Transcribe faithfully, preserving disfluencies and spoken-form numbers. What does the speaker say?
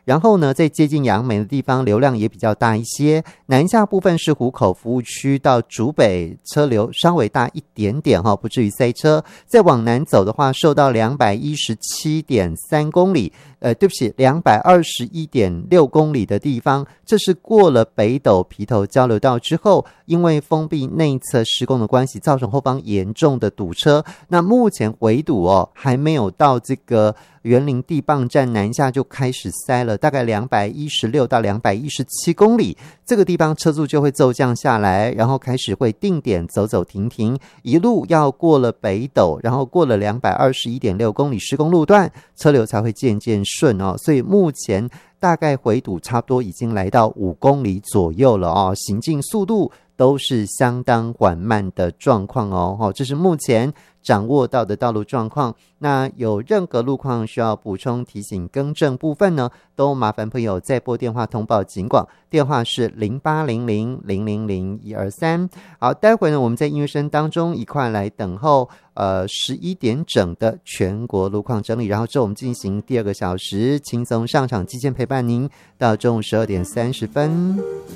然后呢，在接近杨梅的地方流量也比较大一些。南下部分是湖口服务区到竹北车流稍微大一点点哈，不至于塞车。再往南走的话，受到两百一十七点三公里，呃，对不起，两百二十一点六公里的地方，这是过了北斗皮头交流道之后，因为封闭内侧施工的关系，造成后方严重的堵车。那目前围堵哦，还没有到这个园林地磅站南下就开始塞了，大概两百一十六到两百一十七公里，这个地方车速就会骤降下来，然后开始会定点走走停停，一路要过了北斗，然后过了两百二十一点六公里施工路段，车流才会渐渐顺哦。所以目前大概回堵差不多已经来到五公里左右了哦，行进速度都是相当缓慢的状况哦，这是目前掌握到的道路状况。那有任何路况需要补充提醒更正部分呢，都麻烦朋友再拨电话通报警广，电话是零八零零零零零一二三。好，待会呢我们在音乐声当中一块来等候呃十一点整的全国路况整理，然后之后我们进行第二个小时轻松上场，期间陪伴您到中午十二点三十分。